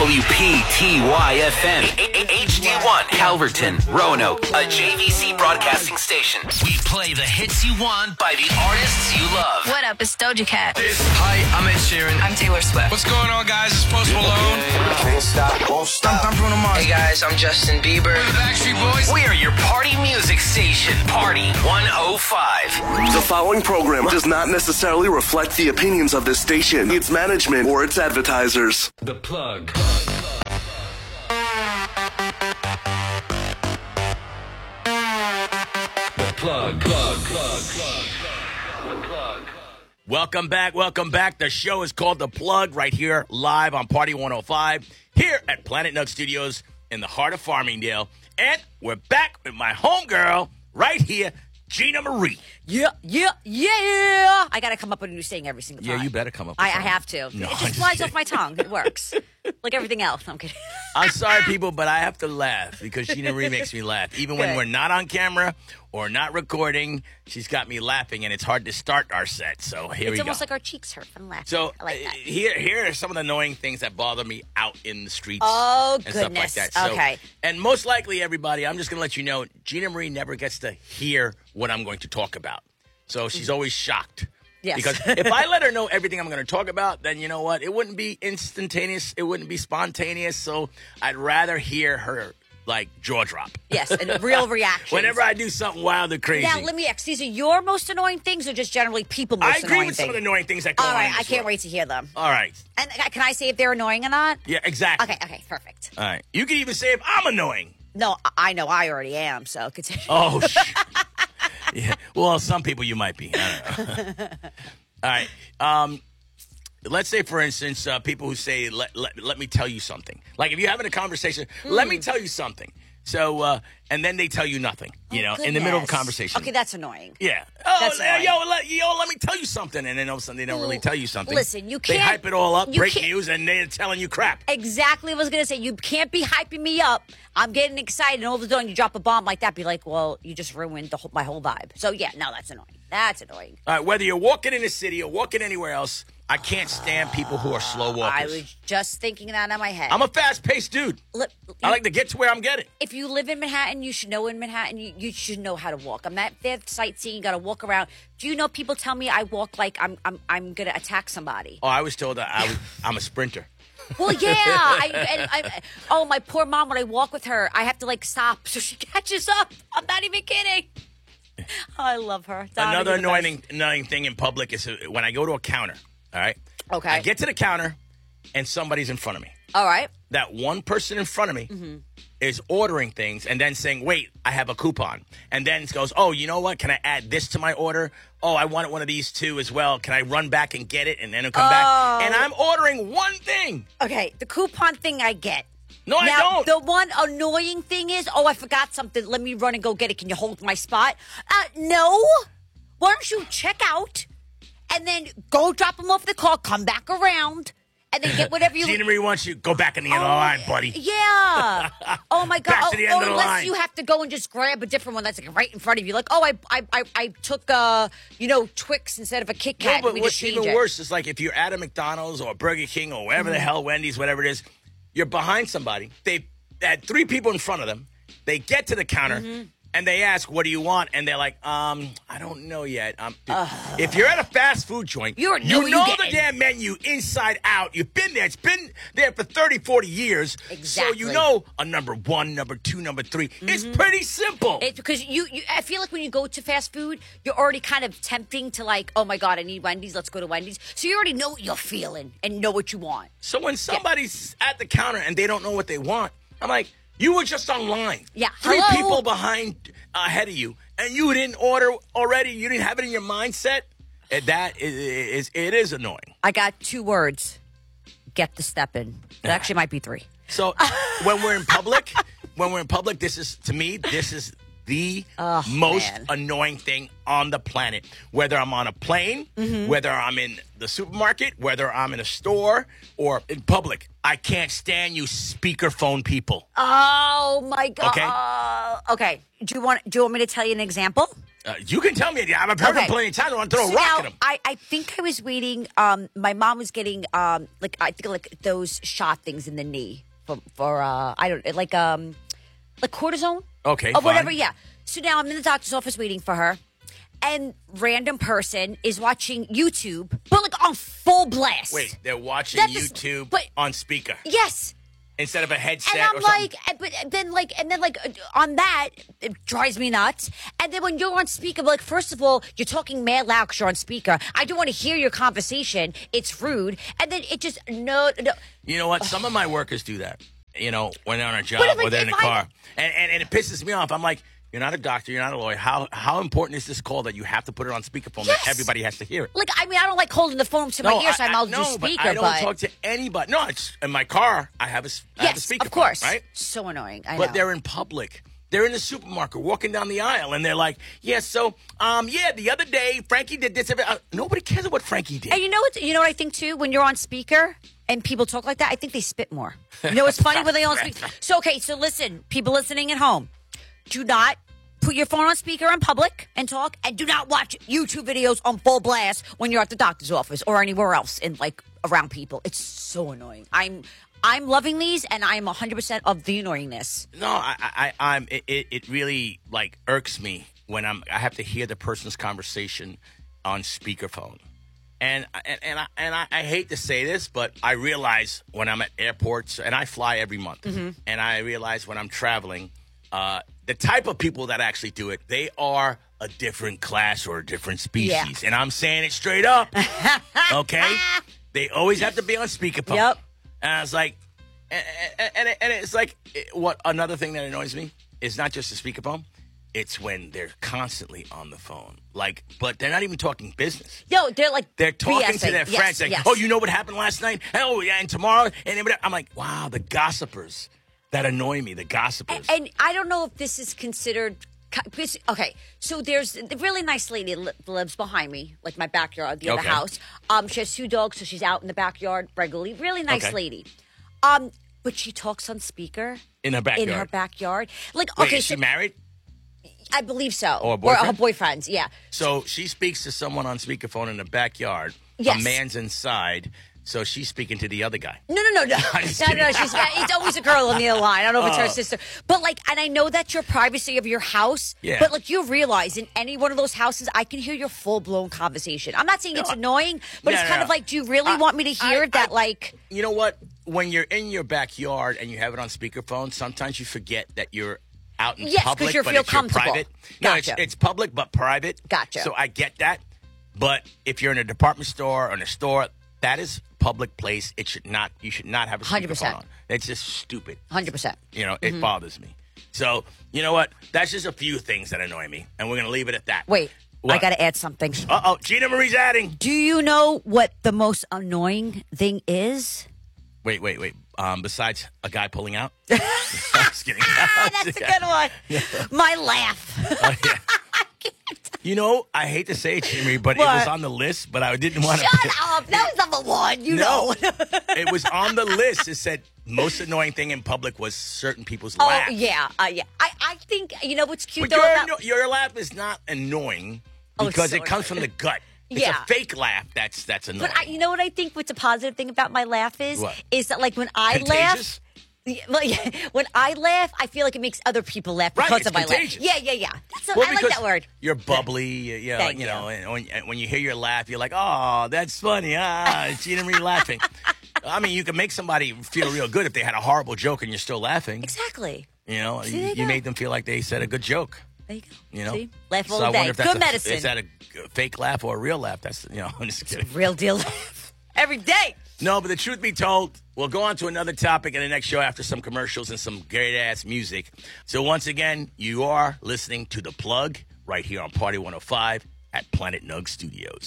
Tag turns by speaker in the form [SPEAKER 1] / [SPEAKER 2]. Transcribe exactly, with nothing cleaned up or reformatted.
[SPEAKER 1] W P T Y F M, H D one, Calverton, Roanoke, a J V C broadcasting station. We play the hits you want by the artists you love.
[SPEAKER 2] What up, it's Doja Cat.
[SPEAKER 3] Hi, I'm Ed Sheeran.
[SPEAKER 2] I'm Taylor Swift.
[SPEAKER 3] What's going on, guys? It's Post Malone.
[SPEAKER 4] Can't stop, won't stop.
[SPEAKER 3] I'm Bruno Mars.
[SPEAKER 5] Hey guys, I'm Justin Bieber.
[SPEAKER 3] We're the Backstreet Boys.
[SPEAKER 1] We are your party music station, Party one oh five.
[SPEAKER 6] The following program does not necessarily reflect the opinions of this station, its management, or its advertisers.
[SPEAKER 1] The Plug. The Plug. Plug. Plug. Plug. The Plug.
[SPEAKER 7] Welcome back, welcome back. The show is called The Plug right here live on Party one oh five here at Planet Nug Studios in the heart of Farmingdale. And we're back with my homegirl right here, Gina Marie.
[SPEAKER 8] Yeah, yeah, yeah. I got to come up with a new saying every single time.
[SPEAKER 7] Yeah, you better come up with
[SPEAKER 8] I, I
[SPEAKER 7] something.
[SPEAKER 8] have to.
[SPEAKER 7] No,
[SPEAKER 8] it
[SPEAKER 7] I'm
[SPEAKER 8] just
[SPEAKER 7] just
[SPEAKER 8] flies
[SPEAKER 7] kidding.
[SPEAKER 8] off my tongue. It works. Like everything else. I'm kidding.
[SPEAKER 7] I'm sorry, people, but I have to laugh because Gina Marie makes me laugh. Even when
[SPEAKER 8] Good.
[SPEAKER 7] we're not on camera or not recording, she's got me laughing, and it's hard to start our set. So here
[SPEAKER 8] It's
[SPEAKER 7] we go.
[SPEAKER 8] almost like our cheeks hurt from laughing.
[SPEAKER 7] So
[SPEAKER 8] I like
[SPEAKER 7] uh,
[SPEAKER 8] that.
[SPEAKER 7] here, here are some of the annoying things that bother me out in the streets.
[SPEAKER 8] Oh,
[SPEAKER 7] and stuff like
[SPEAKER 8] goodness.
[SPEAKER 7] that. So,
[SPEAKER 8] Okay.
[SPEAKER 7] And most likely, everybody, I'm just going to let you know, Gina Marie never gets to hear what I'm going to talk about. So she's always shocked.
[SPEAKER 8] Yes.
[SPEAKER 7] Because if I let her know everything I'm going to talk about, then you know what? It wouldn't be instantaneous. It wouldn't be spontaneous. So I'd rather hear her, like, jaw drop.
[SPEAKER 8] Yes, and real reactions.
[SPEAKER 7] Whenever I do something wild or crazy.
[SPEAKER 8] Now, let me ask, these are your most annoying things or just generally people most
[SPEAKER 7] I agree
[SPEAKER 8] annoying
[SPEAKER 7] with
[SPEAKER 8] things?
[SPEAKER 7] some of the annoying things that go
[SPEAKER 8] All
[SPEAKER 7] on.
[SPEAKER 8] right,
[SPEAKER 7] in
[SPEAKER 8] I
[SPEAKER 7] this
[SPEAKER 8] can't
[SPEAKER 7] world.
[SPEAKER 8] wait to hear them.
[SPEAKER 7] All right.
[SPEAKER 8] And uh, can I say if they're annoying or not?
[SPEAKER 7] Yeah, exactly.
[SPEAKER 8] Okay, okay, perfect.
[SPEAKER 7] All right. You can even say if I'm annoying.
[SPEAKER 8] No, I- I know I already am, so continue.
[SPEAKER 7] Oh, sh- yeah. Well, some people you might be. I don't know. All right. Um, let's say, for instance, uh, people who say, let, let, let me tell you something. Like if you're having a conversation, let me tell you something. So, uh, and then they tell you nothing, you know, in the middle of a
[SPEAKER 8] Goodness.
[SPEAKER 7] conversation.
[SPEAKER 8] Okay, that's annoying.
[SPEAKER 7] Yeah. Oh,
[SPEAKER 8] That's
[SPEAKER 7] yo,
[SPEAKER 8] annoying.
[SPEAKER 7] yo, let, yo, let me tell you something. And then all of a sudden they don't really tell you something.
[SPEAKER 8] Listen, you
[SPEAKER 7] They
[SPEAKER 8] can't-
[SPEAKER 7] hype it all up,
[SPEAKER 8] you
[SPEAKER 7] break
[SPEAKER 8] can't-
[SPEAKER 7] news, and they're telling you crap.
[SPEAKER 8] Exactly what I was going to say. You can't be hyping me up. I'm getting excited, and all of a sudden you drop a bomb like that. Be like, well, you just ruined the whole, my whole vibe. So, yeah, no, that's annoying. That's annoying.
[SPEAKER 7] All right, whether you're walking in the city or walking anywhere else, I can't stand people who are slow walkers.
[SPEAKER 8] I was just thinking that in my head.
[SPEAKER 7] I'm a fast-paced dude.
[SPEAKER 8] Look,
[SPEAKER 7] I like to get to where I'm getting.
[SPEAKER 8] if you live in Manhattan, you should know in Manhattan, you, you should know how to walk. I'm not there sightseeing. You got to walk around. Do you know people tell me I walk like I'm I'm I'm gonna attack somebody?
[SPEAKER 7] Oh, I was told that I was, I'm a sprinter.
[SPEAKER 8] Well, yeah. I, and I, oh, my poor mom. When I walk with her, I have to like stop so she catches up. I'm not even kidding. Oh, I love her. Donna,
[SPEAKER 7] Another
[SPEAKER 8] you're the
[SPEAKER 7] annoying,
[SPEAKER 8] best.
[SPEAKER 7] annoying thing in public is uh, when I go to a counter, all right?
[SPEAKER 8] Okay.
[SPEAKER 7] I get to the counter, and somebody's in front of me.
[SPEAKER 8] All right.
[SPEAKER 7] That one person in front of me
[SPEAKER 8] Mm-hmm.
[SPEAKER 7] is ordering things and then saying, wait, I have a coupon. And then goes, oh, you know what? Can I add this to my order? Oh, I wanted one of these too as well. Can I run back and get it? And then it'll come
[SPEAKER 8] Oh.
[SPEAKER 7] back. And I'm ordering one thing.
[SPEAKER 8] Okay. The coupon thing I get.
[SPEAKER 7] No, I
[SPEAKER 8] now,
[SPEAKER 7] don't.
[SPEAKER 8] the one annoying thing is, oh, I forgot something. Let me run and go get it. Can you hold my spot? Uh, no. Why don't you check out and then go drop them off the car, come back around, and then get whatever you...
[SPEAKER 7] Gina Marie wants you go back in the end of the line, buddy.
[SPEAKER 8] Yeah. Oh my God.
[SPEAKER 7] Back
[SPEAKER 8] Oh,
[SPEAKER 7] to the end
[SPEAKER 8] oh,
[SPEAKER 7] of the
[SPEAKER 8] unless
[SPEAKER 7] line.
[SPEAKER 8] you have to go and just grab a different one that's like right in front of you. Like, oh, I, I, I, I took, uh, you know, Twix instead of a Kit
[SPEAKER 7] No,
[SPEAKER 8] Kat. Let
[SPEAKER 7] but
[SPEAKER 8] me
[SPEAKER 7] what's
[SPEAKER 8] just change
[SPEAKER 7] even
[SPEAKER 8] it.
[SPEAKER 7] worse is like if you're at a McDonald's or Burger King or wherever the
[SPEAKER 8] Mm-hmm.
[SPEAKER 7] hell, Wendy's, whatever it is, you're behind somebody. They had three people in front of them. They get to the counter
[SPEAKER 8] Mm-hmm.
[SPEAKER 7] and they ask, "What do you want?" And they're like, "Um, I don't know yet." Um, if you're at a fast food joint,
[SPEAKER 8] You already know
[SPEAKER 7] you
[SPEAKER 8] what you
[SPEAKER 7] know
[SPEAKER 8] getting.
[SPEAKER 7] the damn menu inside out. You've been there. It's been there for thirty, forty years. So
[SPEAKER 8] Exactly.
[SPEAKER 7] you know a number one, number two, number three. It's pretty simple.
[SPEAKER 8] It's because you, you, I feel like when you go to fast food, you're already kind of tempting to like, oh my God, I need Wendy's. Let's go to Wendy's. So you already know what you're feeling and know what you want.
[SPEAKER 7] So when somebody's at the counter and they don't know what they want, I'm like, you were just online.
[SPEAKER 8] Yeah.
[SPEAKER 7] Three
[SPEAKER 8] Hello?
[SPEAKER 7] people behind, uh, ahead of you, and you didn't order already. You didn't have it in your mindset. And that is, is it is annoying.
[SPEAKER 8] I got two words. Get the step in. It actually might be three.
[SPEAKER 7] So when we're in public, when we're in public, this is, to me, this is the
[SPEAKER 8] Oh,
[SPEAKER 7] most
[SPEAKER 8] man.
[SPEAKER 7] annoying thing on the planet. Whether I'm on a plane,
[SPEAKER 8] Mm-hmm.
[SPEAKER 7] whether I'm in the supermarket, whether I'm in a store or in public, I can't stand you speakerphone people.
[SPEAKER 8] Oh my God.
[SPEAKER 7] Okay.
[SPEAKER 8] Uh, okay. Do you want? Do you want me to tell you an example?
[SPEAKER 7] Uh, you can tell me. I've heard
[SPEAKER 8] Okay.
[SPEAKER 7] him plenty of times. I want to throw
[SPEAKER 8] So
[SPEAKER 7] a rock
[SPEAKER 8] now,
[SPEAKER 7] at him.
[SPEAKER 8] I, I think I was waiting. Um, my mom was getting um, like I think like those shot things in the knee for for uh, I don't like um, like cortisone.
[SPEAKER 7] Okay,
[SPEAKER 8] or whatever.
[SPEAKER 7] fine.
[SPEAKER 8] Yeah. So now I'm in the doctor's office waiting for her, and random person is watching YouTube, but like on full blast.
[SPEAKER 7] Wait, they're watching
[SPEAKER 8] That is-
[SPEAKER 7] YouTube
[SPEAKER 8] but-
[SPEAKER 7] on speaker
[SPEAKER 8] Yes.
[SPEAKER 7] instead of a headset
[SPEAKER 8] And I'm
[SPEAKER 7] or something.
[SPEAKER 8] like, and- but then like, and then like uh, on that, it drives me nuts. And then when you're on speaker, like, first of all, you're talking mad loud because you're on speaker. I don't want to hear your conversation. It's rude. And then it just no, no.
[SPEAKER 7] You know what? Some of my workers do that. You know, when they're on a job
[SPEAKER 8] But if,
[SPEAKER 7] or
[SPEAKER 8] like,
[SPEAKER 7] they're in a
[SPEAKER 8] if I-
[SPEAKER 7] car, and, and and it pisses me off. I'm like, you're not a doctor, you're not a lawyer. How how important is this call that you have to put it on speakerphone
[SPEAKER 8] Yes.
[SPEAKER 7] that everybody has to hear it?
[SPEAKER 8] Like, I mean, I don't like holding the phone to my ear, so I'm
[SPEAKER 7] I,
[SPEAKER 8] all
[SPEAKER 7] no,
[SPEAKER 8] do speaker.
[SPEAKER 7] but I don't talk to anybody. No, it's in my car. I have a, s- I have a
[SPEAKER 8] yes,
[SPEAKER 7] speaker,
[SPEAKER 8] of course,
[SPEAKER 7] right?
[SPEAKER 8] So annoying. I
[SPEAKER 7] But
[SPEAKER 8] know.
[SPEAKER 7] they're in public. They're in the supermarket walking down the aisle, and they're like, "Yeah, so, um, yeah, the other day Frankie did this." Uh, nobody cares what Frankie did.
[SPEAKER 8] And you know what? You know what I think too. When you're on speaker and people talk like that, I think they spit more. You know what's funny when they all speak? So okay, so listen, people listening at home, do not put your phone on speaker in public and talk, and do not watch YouTube videos on full blast when you're at the doctor's office or anywhere else in like around people. It's so annoying. I'm I'm loving these, and I'm one hundred percent of the annoyingness.
[SPEAKER 7] No, I, I, I'm. It, it, it really like irks me when I'm. I have to hear the person's conversation on speakerphone, and and and I and I, I hate to say this, but I realize when I'm at airports, and I fly every month,
[SPEAKER 8] Mm-hmm.
[SPEAKER 7] and I realize when I'm traveling, uh, the type of people that actually do it, they are a different class or a different species,
[SPEAKER 8] Yeah.
[SPEAKER 7] and I'm saying it straight up. Okay, they always have to be on speakerphone.
[SPEAKER 8] Yep.
[SPEAKER 7] And I was like, and, and, and, and it's like, it, what another thing that annoys me is not just the speakerphone, it's when they're constantly on the phone. Like, but they're not even talking business.
[SPEAKER 8] Yo, they're like
[SPEAKER 7] They're talking to
[SPEAKER 8] BSing.
[SPEAKER 7] their
[SPEAKER 8] Yes,
[SPEAKER 7] friends, like,
[SPEAKER 8] yes.
[SPEAKER 7] oh, you know what happened last night? Oh, yeah, and tomorrow? And everybody- I'm like, wow, the gossipers that annoy me, the gossipers.
[SPEAKER 8] And I don't know if this is considered. because- Okay, so there's a really nice lady li- lives behind me, like my backyard, the other
[SPEAKER 7] Okay.
[SPEAKER 8] house. Um, she has two dogs, so she's out in the backyard regularly. Really nice
[SPEAKER 7] Okay.
[SPEAKER 8] lady. Um, but she talks on speaker
[SPEAKER 7] In her backyard.
[SPEAKER 8] In her backyard, like
[SPEAKER 7] Wait,
[SPEAKER 8] okay,
[SPEAKER 7] is she
[SPEAKER 8] so
[SPEAKER 7] married?
[SPEAKER 8] I believe so,
[SPEAKER 7] Or a boyfriend?
[SPEAKER 8] her boyfriends. Yeah,
[SPEAKER 7] So she speaks to someone on speakerphone in the backyard.
[SPEAKER 8] Yes.
[SPEAKER 7] A man's inside, so she's speaking to the other guy.
[SPEAKER 8] No, no, no, no.
[SPEAKER 7] I'm just
[SPEAKER 8] no, no,
[SPEAKER 7] kidding.
[SPEAKER 8] she's it's always a girl on the other line. I don't know if it's her
[SPEAKER 7] Oh.
[SPEAKER 8] sister. But like, and I know that's your privacy of your house.
[SPEAKER 7] Yeah.
[SPEAKER 8] But like, you realize in any one of those houses, I can hear your full blown conversation. I'm not saying it's
[SPEAKER 7] No.
[SPEAKER 8] annoying, but
[SPEAKER 7] No,
[SPEAKER 8] it's
[SPEAKER 7] no,
[SPEAKER 8] kind
[SPEAKER 7] no.
[SPEAKER 8] of like, do you really
[SPEAKER 7] I-
[SPEAKER 8] want me to hear
[SPEAKER 7] I-
[SPEAKER 8] that?
[SPEAKER 7] I-
[SPEAKER 8] like,
[SPEAKER 7] You know what? When you're in your backyard and you have it on speakerphone, sometimes you forget that you're out in
[SPEAKER 8] Yes, 'cause
[SPEAKER 7] public,
[SPEAKER 8] you
[SPEAKER 7] but
[SPEAKER 8] feel
[SPEAKER 7] it's your
[SPEAKER 8] comfortable.
[SPEAKER 7] private. No, it's,
[SPEAKER 8] Gotcha.
[SPEAKER 7] it's public but private.
[SPEAKER 8] Gotcha.
[SPEAKER 7] So I get that. But if you're in a department store or in a store, that is public place. It should not. You should not have a
[SPEAKER 8] one hundred
[SPEAKER 7] speakerphone
[SPEAKER 8] percent.
[SPEAKER 7] on. It's just stupid.
[SPEAKER 8] one hundred percent.
[SPEAKER 7] You know,
[SPEAKER 8] Mm-hmm.
[SPEAKER 7] it bothers me. So you know what? That's just a few things that annoy me, and we're gonna leave it at that.
[SPEAKER 8] Wait, I
[SPEAKER 7] What?
[SPEAKER 8] got to add something.
[SPEAKER 7] Uh oh, Gina Marie's adding.
[SPEAKER 8] Do you know what the most annoying thing is?
[SPEAKER 7] Wait, wait, wait. Um, besides a guy pulling out. I'm just kidding.
[SPEAKER 8] That's a good one. My laugh.
[SPEAKER 7] Oh, yeah. You know, I hate to say it, Jimmy, but it was
[SPEAKER 8] What?
[SPEAKER 7] on the list, but I didn't want to.
[SPEAKER 8] Shut up. That was number one. You
[SPEAKER 7] No,
[SPEAKER 8] know.
[SPEAKER 7] it was on the list. It said most annoying thing in public was certain people's
[SPEAKER 8] Oh
[SPEAKER 7] laugh.
[SPEAKER 8] yeah, uh, yeah. I, I think you know what's cute
[SPEAKER 7] But
[SPEAKER 8] though
[SPEAKER 7] your,
[SPEAKER 8] about
[SPEAKER 7] anno- your laugh is not annoying
[SPEAKER 8] Oh, it's
[SPEAKER 7] because
[SPEAKER 8] so
[SPEAKER 7] it comes from the gut. It's
[SPEAKER 8] Yeah.
[SPEAKER 7] a fake laugh that's that's annoying.
[SPEAKER 8] But I, you know what I think? What's a positive thing about my laugh is
[SPEAKER 7] What?
[SPEAKER 8] is that like when I
[SPEAKER 7] Contagious?
[SPEAKER 8] laugh, yeah, well, yeah, when I laugh, I feel like it makes other people laugh
[SPEAKER 7] Right,
[SPEAKER 8] because
[SPEAKER 7] it's
[SPEAKER 8] of my
[SPEAKER 7] contagious.
[SPEAKER 8] laugh. Yeah, yeah, yeah. That's a,
[SPEAKER 7] Well,
[SPEAKER 8] I like
[SPEAKER 7] because
[SPEAKER 8] that word.
[SPEAKER 7] You're bubbly, you, you know,
[SPEAKER 8] Thank
[SPEAKER 7] you know,
[SPEAKER 8] you.
[SPEAKER 7] and when, and when you hear your laugh, you're like, oh, that's funny. Ah, it's Gina Marie laughing. I mean, you can make somebody feel real good if they had a horrible joke and you're still laughing.
[SPEAKER 8] Exactly.
[SPEAKER 7] You know,
[SPEAKER 8] See,
[SPEAKER 7] you,
[SPEAKER 8] there you
[SPEAKER 7] you
[SPEAKER 8] go.
[SPEAKER 7] made them feel like they said a good joke.
[SPEAKER 8] There you go.
[SPEAKER 7] You know,
[SPEAKER 8] See? Laugh all
[SPEAKER 7] so I
[SPEAKER 8] day.
[SPEAKER 7] wonder if that's
[SPEAKER 8] Good
[SPEAKER 7] a,
[SPEAKER 8] medicine.
[SPEAKER 7] Is that a fake laugh or a real laugh? That's you know, I'm just kidding.
[SPEAKER 8] Real deal laugh every day.
[SPEAKER 7] No, but the truth be told, we'll go on to another topic in the next show after some commercials and some great ass music. So once again, you are listening to The Plug right here on Party one oh five at Planet Nug Studios.